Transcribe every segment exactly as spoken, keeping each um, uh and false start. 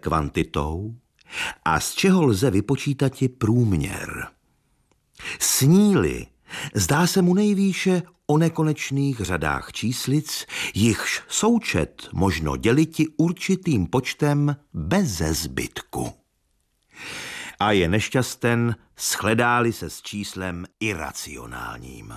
kvantitou a z čeho lze vypočítati průměr. Sní-li, zdá se mu nejvýše o nekonečných řadách číslic, jichž součet možno děliti určitým počtem beze zbytku. A je nešťasten, shledáli se s číslem iracionálním.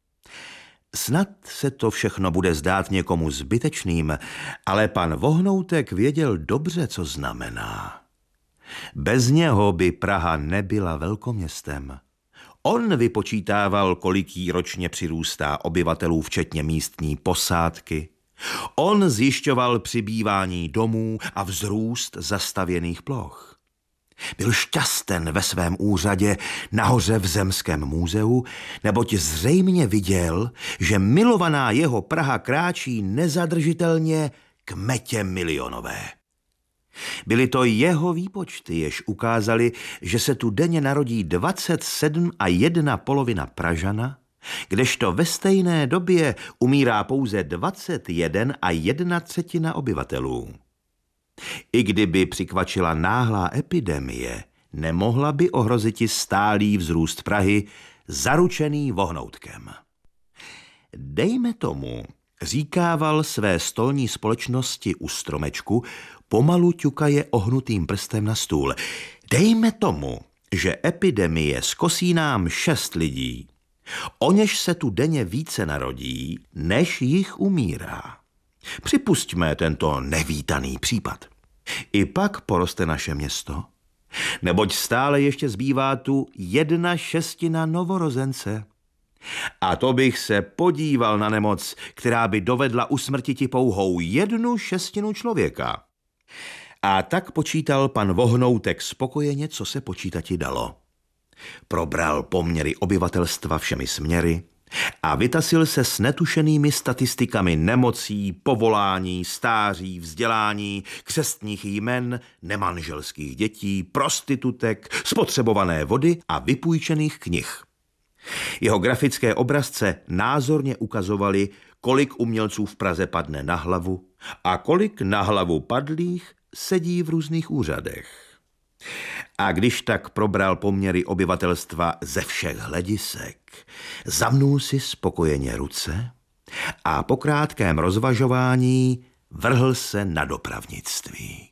Snad se to všechno bude zdát někomu zbytečným, ale pan Vohnoutek věděl dobře, co znamená. Bez něho by Praha nebyla velkoměstem. On vypočítával, kolik jí ročně přirůstá obyvatelů, včetně místní posádky. On zjišťoval přibývání domů a vzrůst zastavěných ploch. Byl šťasten ve svém úřadě nahoře v Zemském muzeu, neboť zřejmě viděl, že milovaná jeho Praha kráčí nezadržitelně k metě milionové. Byly to jeho výpočty, jež ukázaly, že se tu denně narodí dvacet sedm a jedna polovina Pražana, kdežto ve stejné době umírá pouze dvacet jedna a jedna třetina obyvatelů. I kdyby přikvačila náhlá epidemie, nemohla by ohroziti stálý vzrůst Prahy, zaručený Vohnoutkem. Dejme tomu, říkával své stolní společnosti u stromečku, pomalu ťukaje ohnutým prstem na stůl. Dejme tomu, že epidemie skosí nám šest lidí, o něž se tu denně více narodí, než jich umírá. Připusťme tento nevítaný případ. I pak poroste naše město, neboť stále ještě zbývá tu jedna šestina novorozence. A to bych se podíval na nemoc, která by dovedla usmrtiti pouhou jednu šestinu člověka. A tak počítal pan Vohnoutek spokojeně, co se počítati dalo. Probral poměry obyvatelstva všemi směry a vytasil se s netušenými statistikami nemocí, povolání, stáří, vzdělání, křestních jmen, nemanželských dětí, prostitutek, spotřebované vody a vypůjčených knih. Jeho grafické obrazce názorně ukazovaly, kolik umělců v Praze padne na hlavu a kolik na hlavu padlých sedí v různých úřadech. A když tak probral poměry obyvatelstva ze všech hledisek, zamnul si spokojeně ruce a po krátkém rozvažování vrhl se na dopravnictví.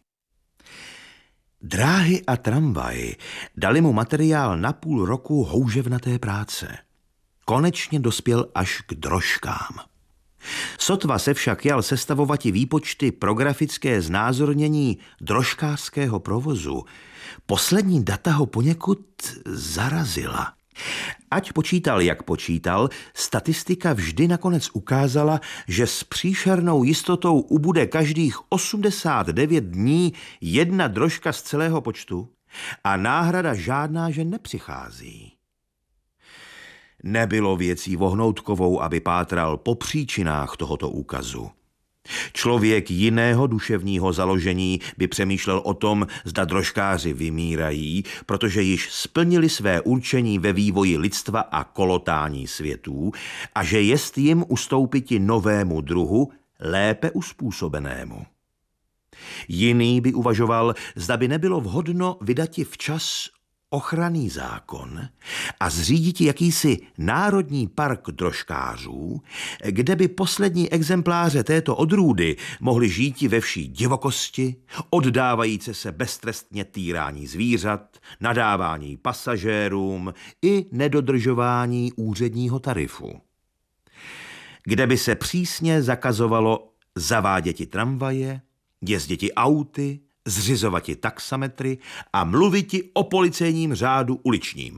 Dráhy a tramvaj dali mu materiál na půl roku houževnaté práce. Konečně dospěl až k drožkám. Sotva se však jal sestavovati výpočty pro grafické znázornění drožkářského provozu, poslední data ho poněkud zarazila. Ať počítal, jak počítal, statistika vždy nakonec ukázala, že s příšernou jistotou ubude každých osmdesát devět dní jedna drožka z celého počtu a náhrada žádná, že nepřichází. Nebylo věcí Vohnoutkovou, aby pátral po příčinách tohoto úkazu. Člověk jiného duševního založení by přemýšlel o tom, zda drožkáři vymírají, protože již splnili své určení ve vývoji lidstva a kolotání světů a že jest jim ustoupiti novému druhu, lépe uspůsobenému. Jiný by uvažoval, zda by nebylo vhodno vydati včas ochranný zákon a zříditi jakýsi národní park drožkářů, kde by poslední exempláře této odrůdy mohly žíti ve vší divokosti, oddávajíce se beztrestně týrání zvířat, nadávání pasažérům i nedodržování úředního tarifu. Kde by se přísně zakazovalo zaváděti tramvaje, jezditi auty, zřizovati taxametry a mluviti o policejním řádu uličním.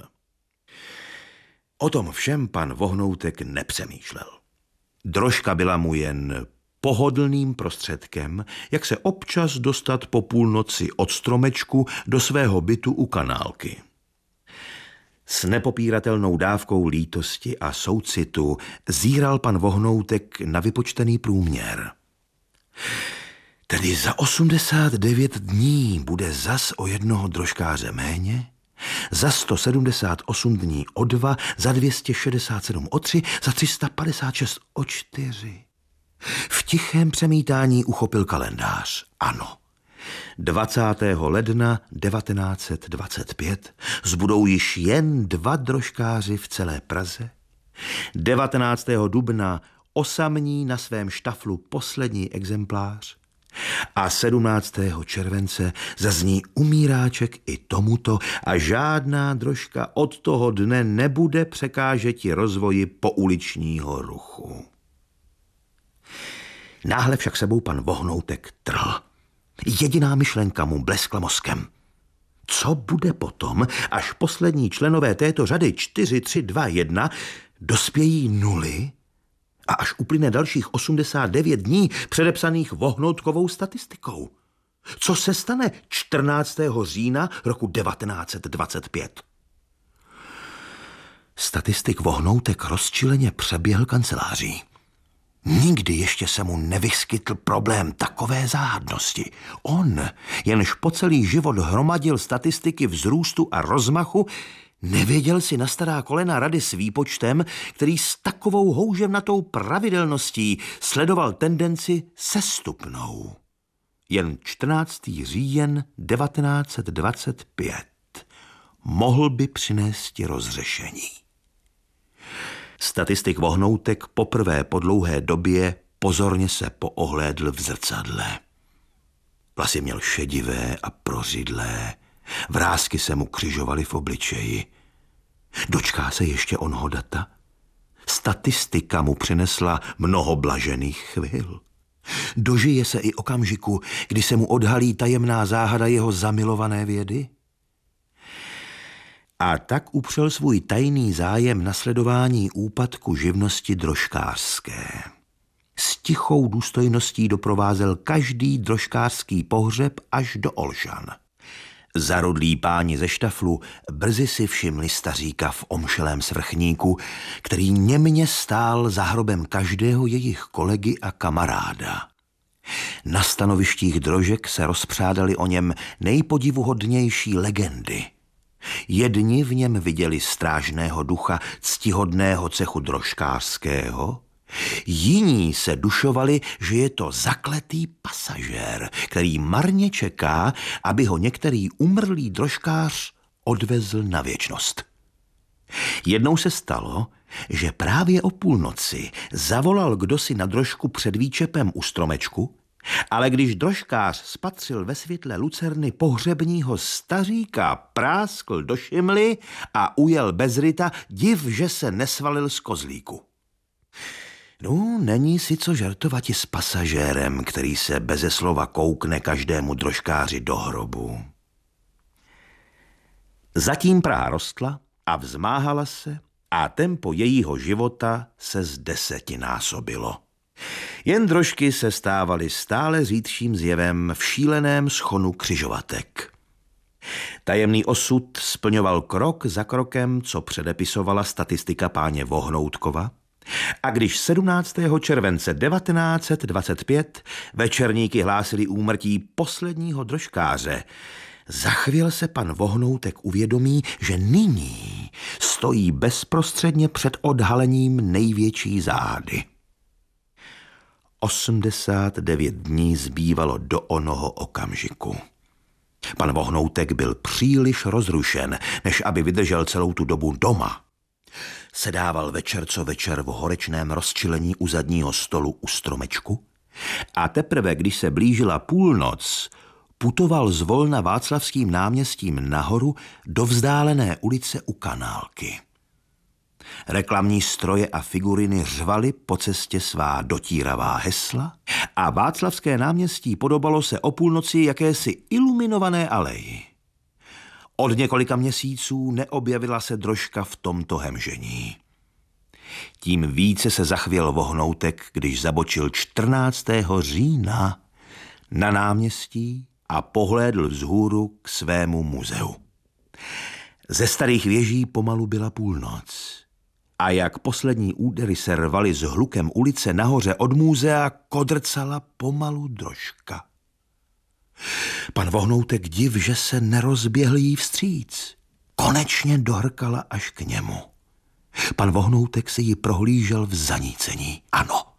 O tom všem pan Vohnoutek nepřemýšlel. Drožka byla mu jen pohodlným prostředkem, jak se občas dostat po půlnoci od stromečku do svého bytu u kanálky. S nepopíratelnou dávkou lítosti a soucitu zíral pan Vohnoutek na vypočtený průměr. Tedy za osmdesát devět dní bude zas o jednoho drožkáře méně, za sto sedmdesát osm dní o dva, za dvě stě šedesát sedm o tři, za tři sta padesát šest o čtyři. V tichém přemítání uchopil kalendář. Ano, dvacátého ledna devatenáct set dvacet pět zbudou již jen dva drožkáři v celé Praze. devatenáctého dubna osamní na svém štaflu poslední exemplář a sedmnáctého července zazní umíráček i tomuto a žádná drožka od toho dne nebude překážeti rozvoji pouličního ruchu. Náhle však sebou pan Vohnoutek trhl. Jediná myšlenka mu bleskla mozkem. Co bude potom, až poslední členové této řady čtyři, tři, dva, jedna dospějí nuly a až uplyne dalších osmdesát devět dní předepsaných Vohnoutkovou statistikou? Co se stane čtrnáctého října roku devatenáct set dvacet pět? Statistik Vohnoutek rozčileně přeběhl kanceláří. Nikdy ještě se mu nevyskytl problém takové záhadnosti. On, jenž po celý život hromadil statistiky vzrůstu a rozmachu, nevěděl si na stará kolena rady s výpočtem, který s takovou houževnatou pravidelností sledoval tendenci sestupnou. Jen čtrnáctého října devatenáct set dvacet pět mohl by přinést rozřešení. Statistik Vohnoutek poprvé po dlouhé době pozorně se poohlédl v zrcadle. Vlasy měl šedivé a prořidlé, vrásky se mu křižovaly v obličeji. Dočká se ještě onho data? Statistika mu přinesla mnoho blažených chvil. Dožije se i okamžiku, kdy se mu odhalí tajemná záhada jeho zamilované vědy? A tak upřel svůj tajný zájem na sledování úpadku živnosti drožkářské. S tichou důstojností doprovázel každý drožkářský pohřeb až do Olšan. Zarudlí páni ze štaflu brzy si všimli staříka v omšelém svrchníku, který němně stál za hrobem každého jejich kolegy a kamaráda. Na stanovištích drožek se rozpřádaly o něm nejpodivuhodnější legendy. Jedni v něm viděli strážného ducha ctihodného cechu drožkářského, jiní se dušovali, že je to zakletý pasažér, který marně čeká, aby ho některý umrlý drožkář odvezl na věčnost. Jednou se stalo, že právě o půlnoci zavolal kdosi na drožku před výčepem u stromečku, ale když drožkář spatřil ve světle lucerny pohřebního staříka, práskl do šimly a ujel bez ryta, div, že se nesvalil z kozlíku. No, není si co žertovati s pasažérem, který se beze slova koukne každému drožkáři do hrobu. Zatím Praha rostla a vzmáhala se a tempo jejího života se zdesetinásobilo. Jen drožky se stávaly stále řídším zjevem v šíleném schonu křižovatek. Tajemný osud splňoval krok za krokem, co předepisovala statistika páně Vohnoutkova, a když sedmnáctého července devatenáct set dvacet pět večerníky hlásili úmrtí posledního drožkáře, zachvěl se pan Vohnoutek uvědomí, že nyní stojí bezprostředně před odhalením největší záhady. osmdesát devět dní zbývalo do onoho okamžiku. Pan Vohnoutek byl příliš rozrušen, než aby vydržel celou tu dobu doma. Sedával večer co večer v horečném rozčilení u zadního stolu u stromečku a teprve, když se blížila půlnoc, putoval zvolna Václavským náměstím nahoru do vzdálené ulice u Kanálky. Reklamní stroje a figuriny řvaly po cestě svá dotíravá hesla a Václavské náměstí podobalo se o půlnoci jakési iluminované aleji. Od několika měsíců neobjevila se drožka v tomto hemžení. Tím více se zachvěl Vohnoutek, když zabočil čtrnáctého října na náměstí a pohlédl vzhůru k svému muzeu. Ze starých věží pomalu byla půlnoc. A jak poslední údery se rvaly s hlukem ulice nahoře od muzea, kodrcala pomalu drožka. Pan Vohnoutek div, že se nerozběhl jí vstříc. Konečně dohrkala až k němu. Pan Vohnoutek se jí prohlížel v zanícení. Ano,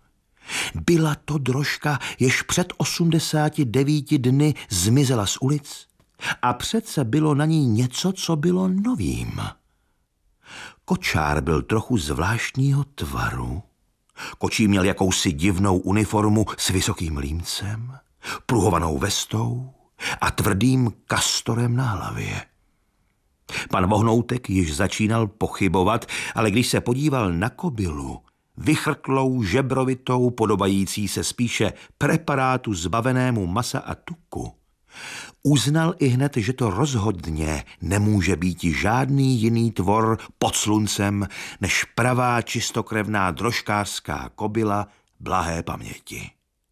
Byla to Drožka, jež před osmdesáti devíti dny zmizela z ulic a přece bylo na ní něco, co bylo novým. Kočár byl trochu zvláštního tvaru. Kočí měl jakousi divnou uniformu s vysokým límcem, pruhovanou vestou a tvrdým kastorem na hlavě. Pan Vohnoutek již začínal pochybovat, ale když se podíval na kobylu, vychrtlou, žebrovitou, podobající se spíše preparátu zbavenému masa a tuku, uznal ihned, že to rozhodně nemůže být žádný jiný tvor pod sluncem, než pravá čistokrevná drožkářská kobyla blahé paměti.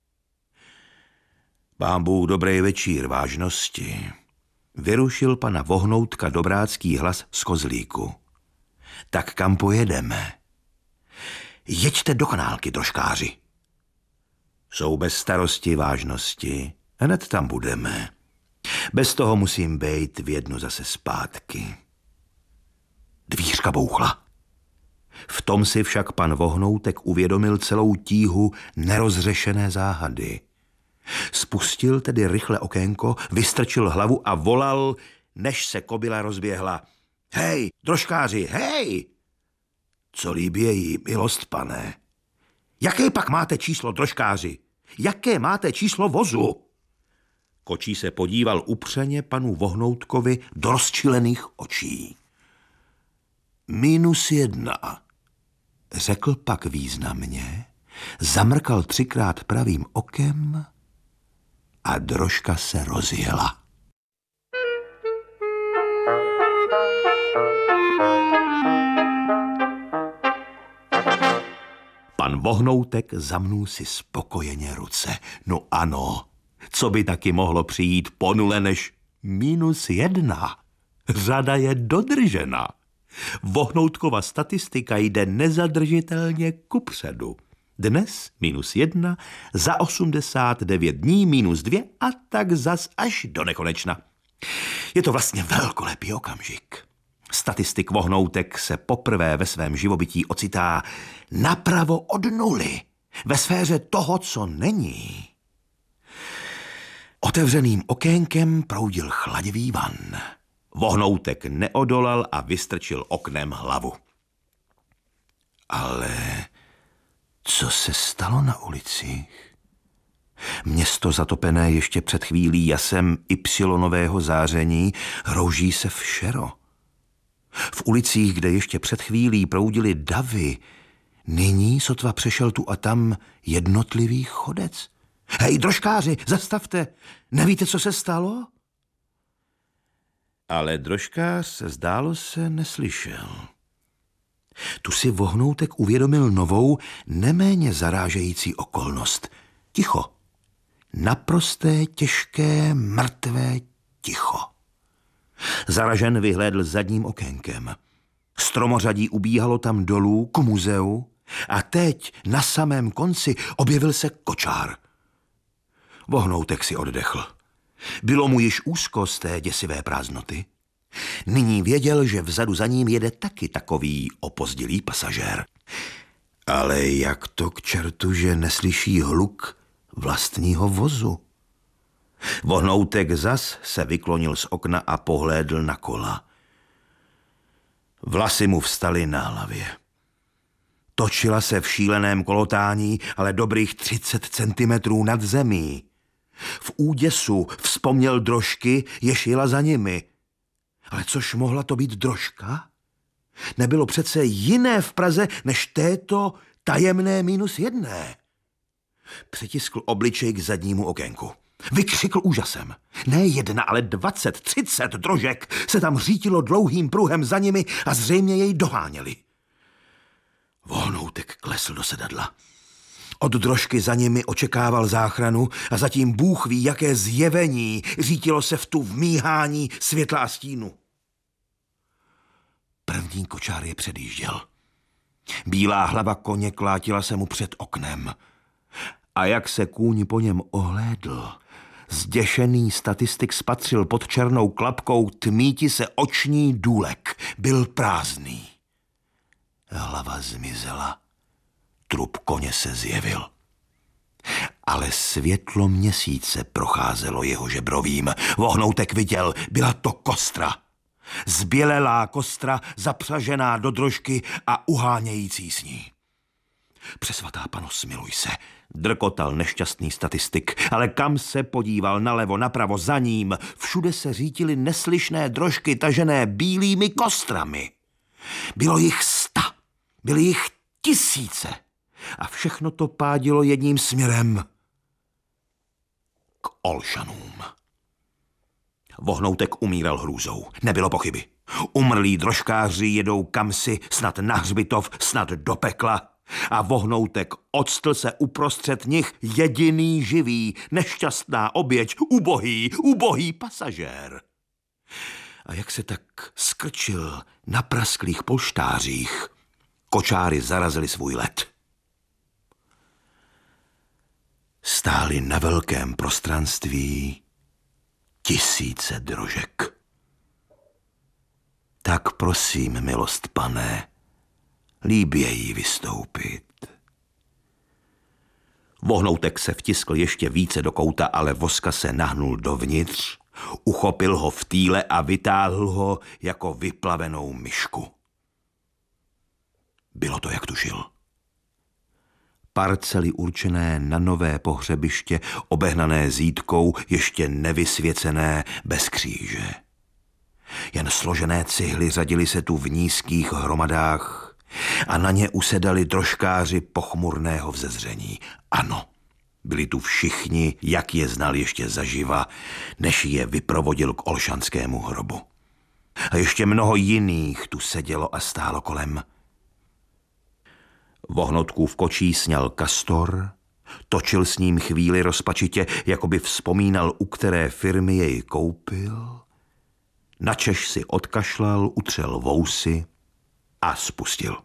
Pán Bůh, dobrý večír, vážnosti, vyrušil pana Vohnoutka dobrácký hlas z kozlíku. Tak kam pojedeme? Jeďte do kanálky, drožkáři. Jsou bez starosti, vážnosti, hned tam budeme. Bez toho musím bejt v jednu zase zpátky. Dvířka bouchla. V tom si však pan Vohnoutek uvědomil celou tíhu nerozřešené záhady. Spustil tedy rychle okénko, vystrčil hlavu a volal, než se kobyla rozběhla. Hej, drožkáři, hej! Co líbě jí, milost pane. Jaké pak máte číslo, drožkáři? Jaké máte číslo vozu? Kočí se podíval upřeně panu Vohnoutkovi do rozčilených očí. Minus jedna, řekl pak významně, zamrkal třikrát pravým okem a Drožka se rozjela. Pan Vohnoutek zamnul si spokojeně ruce. No ano, co by taky mohlo přijít po nule než minus jedna. Řada je dodržena. Vohnoutkova statistika jde nezadržitelně kupředu. Dnes minus jedna, za osmdesát devět dní minus dvě a tak zas až do nekonečna. Je to vlastně velkolepý okamžik. Statistik Vohnoutek se poprvé ve svém živobytí ocitá napravo od nuly, ve sféře toho, co není. Otevřeným okénkem proudil chladivý van. Vohnoutek neodolal a vystrčil oknem hlavu. Ale co se stalo na ulicích? Město zatopené ještě před chvílí jasem ypsilonového záření rouží se v šero. V ulicích, kde ještě před chvílí proudily davy, nyní sotva přešel tu a tam jednotlivý chodec. Hej, drožkáři, zastavte! Nevíte, co se stalo? Ale drožkář se zdálo se neslyšel. Tu si Vohnoutek uvědomil novou, neméně zarážející okolnost. Ticho. Naprosté, těžké, mrtvé ticho. Zaražen vyhlédl zadním okénkem. Stromořadí ubíhalo tam dolů k muzeu a teď na samém konci objevil se kočár. Vohnoutek si oddechl. Bylo mu již úzko z té děsivé prázdnoty. Nyní věděl, že vzadu za ním jede taky takový opozdělý pasažér. Ale jak to k čertu, že neslyší hluk vlastního vozu? Vohnoutek zas se vyklonil z okna a pohlédl na kola. Vlasy mu vstaly na hlavě. Točila se v šíleném kolotání, ale dobrých třicet centimetrů nad zemí. V úděsu vzpomněl Drožky, jež jela za nimi. Ale což mohla to být Drožka? Nebylo přece jiné v Praze než této tajemné minus jedné. Přitiskl obličej k zadnímu okénku. Vykřikl úžasem. Ne jedna, ale dvacet, třicet Drožek se tam řítilo dlouhým pruhem za nimi a zřejmě jej doháněli. Vohnoutek klesl do sedadla. Od Drožky za nimi očekával záchranu a zatím Bůh ví, jaké zjevení řítilo se v tu vmíhání světla a stínu. První kočár je předjížděl. Bílá hlava koně klátila se mu před oknem. A jak se kůň po něm ohlédl, zděšený statistik spatřil pod černou klapkou tmíti se oční důlek. Byl prázdný. Hlava zmizela. Trup koně se zjevil. Ale světlo měsíce procházelo jeho žebrovým. Vohnoutek viděl, byla to kostra. Zbělelá kostra, zapřažená do drožky a uhánějící s ní. Přesvatá Pano, smiluj se, drkotal nešťastný statistik, ale kam se podíval, nalevo, napravo, za ním, všude se řítily neslyšné drožky tažené bílými kostrami. Bylo jich sta, byly jich tisíce a všechno to pádilo jedním směrem k Olšanům. Vohnoutek umíral hrůzou, nebylo pochyby. Umrlí drožkáři jedou kamsi, snad na hřbitov, snad do pekla. A Vohnoutek octl se uprostřed nich jediný živý, nešťastná oběť, ubohý, ubohý pasažér. A jak se tak skrčil na prasklých polštářích, kočáry zarazili svůj let. Stály na velkém prostranství tisíce drožek. Tak prosím, milost pane, líběji vystoupit. Vohnoutek se vtiskl ještě více do kouta, ale Voska se nahnul dovnitř, uchopil ho v týle a vytáhl ho jako vyplavenou myšku. Bylo to, jak tušil. Parcely určené na nové pohřebiště, obehnané zítkou, ještě nevysvěcené, bez kříže. Jen složené cihly řadily se tu v nízkých hromadách a na ně usedali drožkáři pochmurného vzezření. Ano, byli tu všichni, jak je znal ještě zaživa, než je vyprovodil k olšanskému hrobu. A ještě mnoho jiných tu sedělo a stálo kolem. Vohnoutkův kočí sňal kastor, točil s ním chvíli rozpačitě, jako by vzpomínal, u které firmy jej koupil. Načež si odkašlal, utřel vousy a spustil.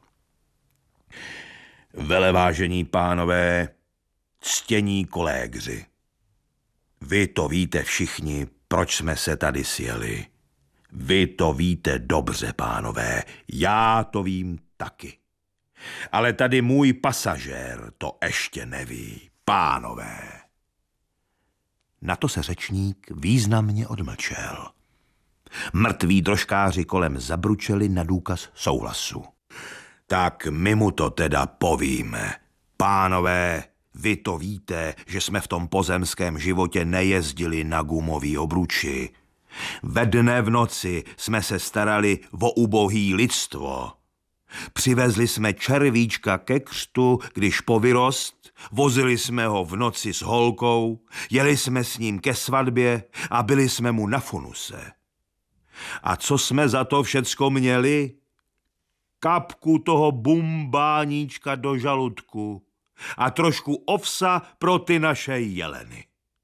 Velevážení pánové, ctění kolégři, vy to víte všichni, proč jsme se tady sjeli. Vy to víte dobře, pánové, já to vím taky. Ale tady můj pasažér to ještě neví, pánové. Na to se řečník významně odmlčel. Mrtví drožkáři kolem zabručeli na důkaz souhlasu. Tak my mu to teda povíme. Pánové, vy to víte, že jsme v tom pozemském životě nejezdili na gumový obruči. Ve dne v noci jsme se starali o ubohý lidstvo. Přivezli jsme červíčka ke křtu, když povyrost, vozili jsme ho v noci s holkou, jeli jsme s ním ke svatbě a byli jsme mu na funuse. A co jsme za to všecko měli? Kapku toho bumbáníčka do žaludku a trošku ovsa pro ty naše jeleny.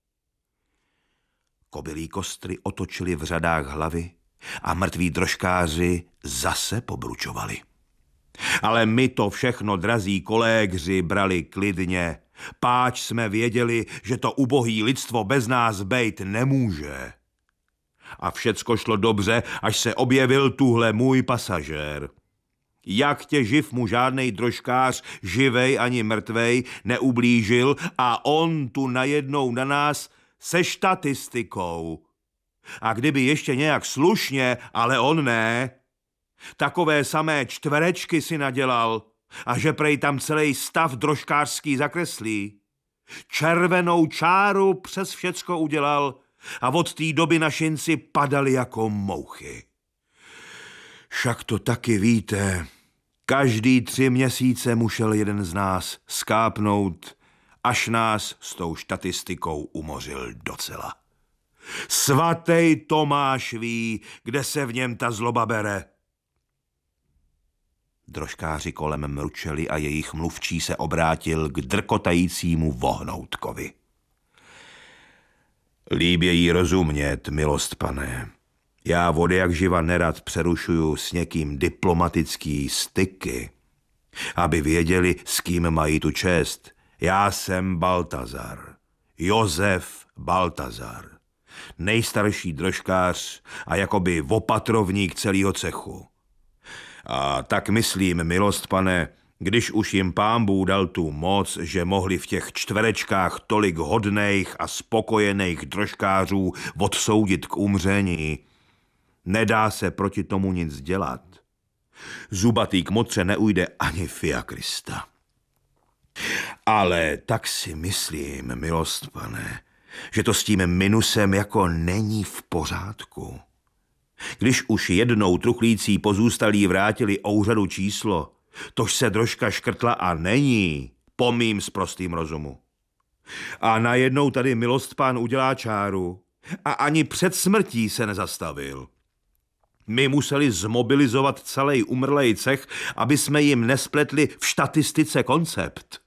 Kobylí kostry otočili v řadách hlavy a mrtví drožkáři zase pobručovali. Ale my to všechno, drazí kolégři, brali klidně, páč jsme věděli, že to ubohý lidstvo bez nás bejt nemůže. A všecko šlo dobře, až se objevil tuhle můj pasažér. Jak tě živ mu žádnej drožkář, živej ani mrtvej, neublížil a on tu najednou na nás se statistikou. A kdyby ještě nějak slušně, ale on ne, takové samé čtverečky si nadělal a že prej tam celý stav drožkářský zakreslí. Červenou čáru přes všecko udělal a od té doby našinci padali jako mouchy. Však to taky víte, každý tři měsíce musel jeden z nás skápnout, až nás s tou statistikou umořil docela. Svatej Tomáš ví, kde se v něm ta zloba bere. Drožkáři kolem mručeli a jejich mluvčí se obrátil k drkotajícímu Vohnoutkovi. Líbějí rozumět, milost pane. Já vody jak živa nerad přerušuju s někým diplomatický styky, aby věděli, s kým mají tu čest. Já jsem Baltazar, Josef Baltazar, nejstarší drožkář a jakoby opatrovník celého cechu. A tak myslím, milost pane, Když už jim Pánbůh dal tu moc, že mohli v těch čtverečkách tolik hodných a spokojených drožkářů odsoudit k umření, nedá se proti tomu nic dělat. Zubatý kmotře neujde ani Fia Krista. Ale tak si myslím, milost pane, že to s tím minusem jako není v pořádku. Když už jednou truchlící pozůstalí vrátili ouřadu číslo, tož se drožka škrtla a není, pomím s prostým rozumu. A najednou tady milost pán udělá čáru a ani před smrtí se nezastavil. My museli zmobilizovat celý umrlej cech, aby jsme jim nespletli v štatistice koncept.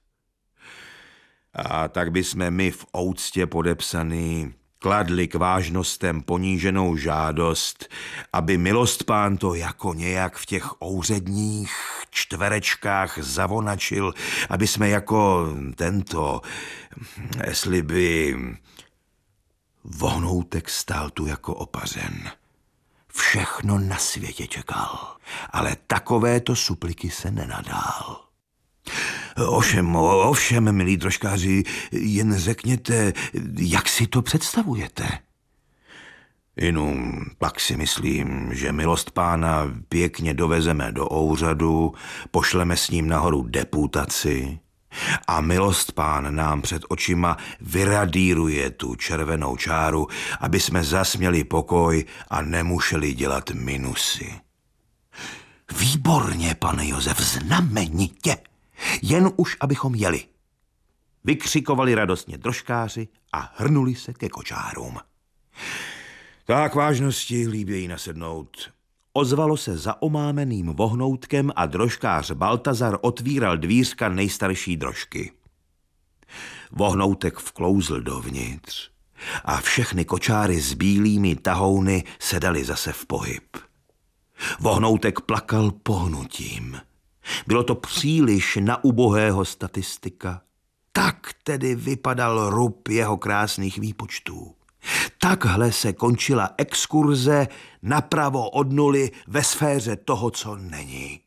A tak bychom my v ouctě podepsaný kladli k vážnostem poníženou žádost, aby milost pán to jako nějak v těch ouředních čtverečkách zavonačil, aby jsme jako tento, jestli by... Vohnoutek stál tu jako opařen. Všechno na světě čekal, ale takovéto supliky se nenadál. Ovšem, ovšem, milí drožkáři, jen řekněte, jak si to představujete? Inu, pak si myslím, že milost pána pěkně dovezeme do ouřadu, pošleme s ním nahoru deputaci a milost pán nám před očima vyradíruje tu červenou čáru, aby jsme zasměli pokoj a nemuseli dělat minusy. Výborně, pane Josef, znamenitě. Jen už, abychom jeli. Vykřikovali radostně drožkáři a hrnuli se ke kočárům. Tak vážnosti líbějí nasednout. Ozvalo se za omámeným vohnoutkem a drožkář Baltazar otvíral dvířka nejstarší drožky. Vohnoutek vklouzl dovnitř a všechny kočáry s bílými tahouny se dali zase v pohyb. Vohnoutek plakal pohnutím. Bylo to příliš na ubohého statistika. Tak tedy vypadal rub jeho krásných výpočtů. Takhle se končila exkurze napravo od nuly ve sféře toho, co není.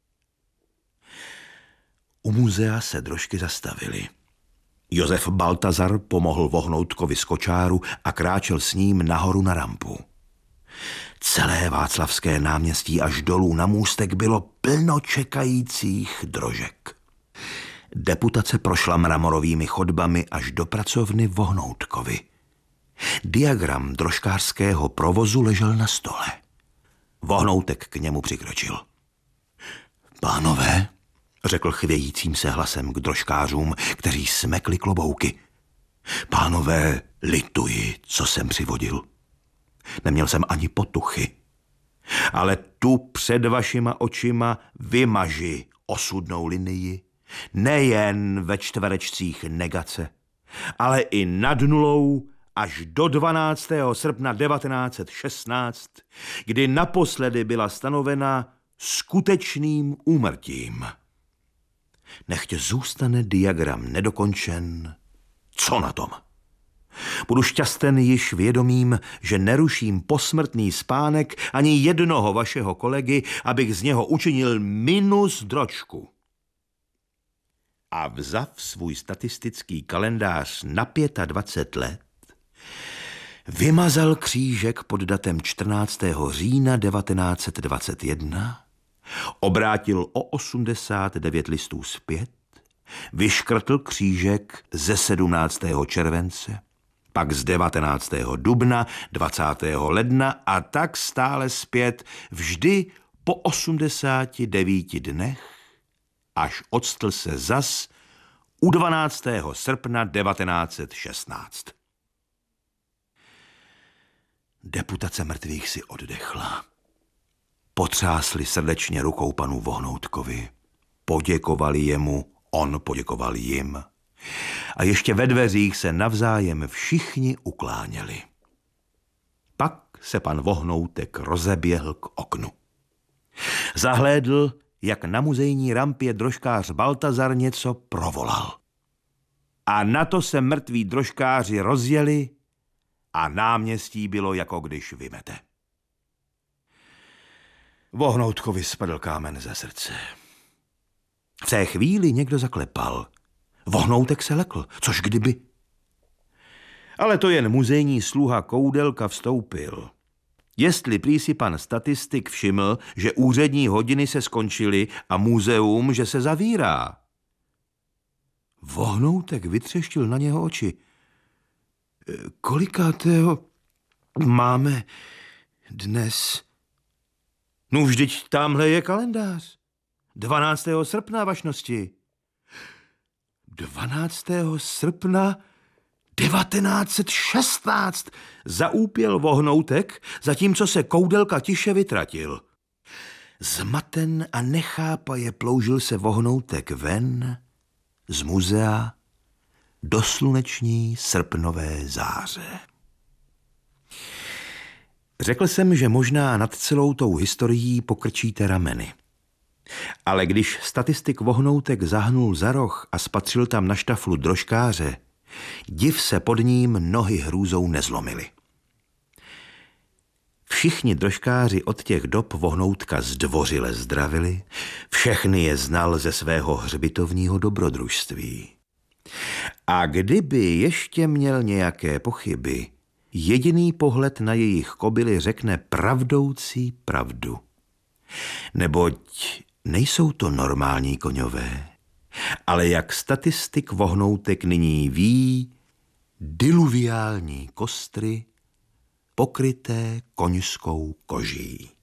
U muzea se drožky zastavily. Josef Baltazar pomohl vohnoutkovi z kočáru a kráčel s ním nahoru na rampu. Celé Václavské náměstí až dolů na můstek bylo plno čekajících drožek. Deputace prošla mramorovými chodbami až do pracovny Vohnoutkovi. Diagram drožkářského provozu ležel na stole. Vohnoutek k němu přikročil. Pánové, řekl chvějícím se hlasem k drožkářům, kteří smekli klobouky. Pánové, lituji, co jsem přivodil. Neměl jsem ani potuchy. Ale tu před vašima očima vymaži osudnou linii, nejen ve čtverečcích negace, ale i nad nulou až do dvanáctého srpna devatenáct set šestnáct, kdy naposledy byla stanovena skutečným úmrtím. Nechť zůstane diagram nedokončen, co na tom? Budu šťasten již vědomím, že neruším posmrtný spánek ani jednoho vašeho kolegy, abych z něho učinil minus dročku. A vzav svůj statistický kalendář na dvacet pět let, vymazal křížek pod datem čtrnáctého října devatenáct set dvacet jedna, obrátil o osmdesát devět listů zpět, vyškrtl křížek ze sedmnáctého července, pak z devatenáctého dubna, dvacátého ledna a tak stále zpět vždy po osmdesáti devíti dnech, až odstl se zas u dvanáctého srpna devatenáct set šestnáct. Deputace mrtvých si oddechla. Potřásli srdečně rukou panu Vohnoutkovi, poděkovali jemu, on poděkoval jim. A ještě ve dveřích se navzájem všichni ukláněli. Pak se pan Vohnoutek rozeběhl k oknu. Zahlédl, jak na muzejní rampě drožkář Baltazar něco provolal. A na to se mrtví drožkáři rozjeli a náměstí bylo, jako když vymete. Vohnoutkovi spadl kámen ze srdce. V té chvíli někdo zaklepal. Vohnoutek se lekl, což kdyby... Ale to jen muzejní sluha Koudelka vstoupil. Jestli prý si pan statistik všiml, že úřední hodiny se skončily a muzeum, že se zavírá. Vohnoutek vytřeštil na něho oči. Kolikátého máme dnes? No vždyť tamhle je kalendář. dvanáctého srpna, vašnosti. dvanáctého srpna devatenáct set šestnáct zaúpěl Vohnoutek, zatímco se Koudelka tiše vytratil. Zmaten a nechápaje ploužil se Vohnoutek ven z muzea do sluneční srpnové záře. Řekl jsem, že možná nad celou tou historií pokrčíte rameny. Ale když statistik Vohnoutek zahnul za roh a spatřil tam na štaflu drožkáře, div se pod ním nohy hrůzou nezlomily. Všichni drožkáři od těch dob Vohnoutka zdvořile zdravili, všechny je znal ze svého hřbitovního dobrodružství. A kdyby ještě měl nějaké pochyby, jediný pohled na jejich kobily řekne pravdoucí pravdu. Neboť nejsou to normální koňové, ale jak statistik Vohnoutek nyní ví, diluviální kostry pokryté koňskou koží.